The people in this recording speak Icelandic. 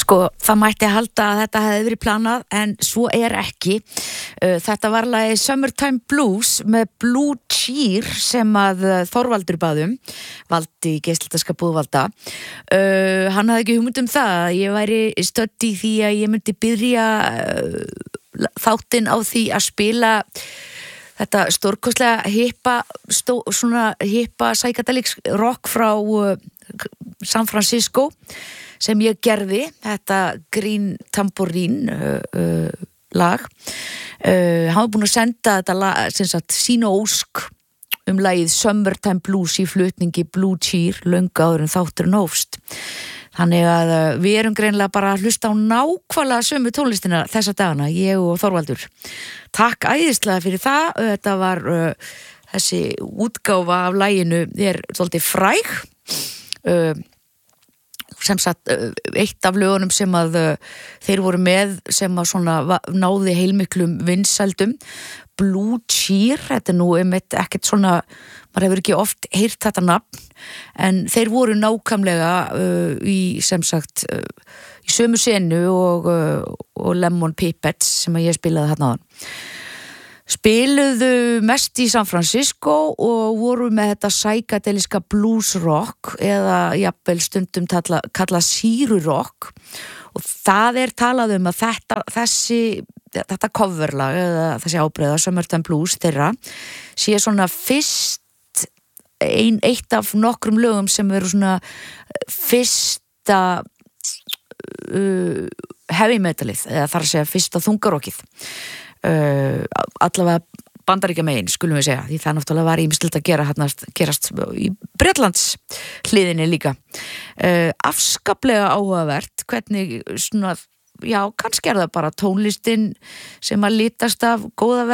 Sko, það mætti halda að þetta hefði verið planað en svo ekki. Þetta var lagið Summertime Blues með Blue Cheer sem að Þorvaldur baðum, valdi Geisladaska Búðvalda. Hann hafði ekki hugmynd það að ég væri stödd í því að ég myndi byrja þáttinn á því að spila þetta stórkostlega hippa psychedelic rock frá San Francisco sem ég gerði, þetta Green Tambourine lag. Hann var búinn að senda þetta lag, sem sagt, sína ósk lagið Summertime Blues í flutningi Blue Cheer löngu áður en þátturinn hófst. Þannig að við erum greinilega bara að hlusta á nákvæmlega sömu tónlistina þessa dagana, ég og Þorvaldur. Takk æðislega fyrir það. Þetta var þessi útgáfa af laginu svolítið fræg. Sem sagt, eitt af lögunum sem að þeir voru með sem að svona náði heilmiklum vinsældum. Blue Cheer, þetta nú ekkert svona, maður hefur ekki oft heyrt þetta nafn, en þeir voru nákvæmlega í, sem sagt, í sömu senu og Lemon Pipets sem að ég spilaði þarna áðan. Spiluðu mest í San Francisco og voru með þetta psychedeliska blues rock eða jafnvel stundum kalla síru rock, og það talað að þetta coverlag eða þessi ábreiða Summertime Blues þeirra sé svona eitt af nokkrum lögum sem eru svona fyrsta heavy metalið, eða þar að segja fyrsta þungarokkið. Allavega Bandaríkjamegin, skulum við segja, því það náttúrulega var ýmislegt að gerast í Bretlands hliðinni líka. Afskaplega áhugavert hvernig svona, já, kannski það bara tónlistin sem að litast af góða